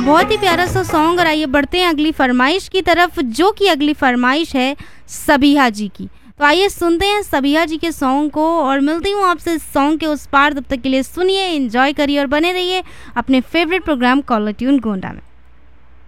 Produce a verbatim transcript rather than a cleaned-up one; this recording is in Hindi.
बहुत ही प्यारा सा सॉन्ग। और आइए बढ़ते हैं अगली फरमाइश की तरफ, जो कि अगली फरमाइश है सबिहा जी की। तो आइए सुनते हैं सबिहा जी के सॉन्ग को और मिलती हूँ आपसे इस सॉन्ग के उस पार। तब तक के लिए सुनिए, एंजॉय करिए और बने रहिए अपने favourite programme caller tune Gonda में।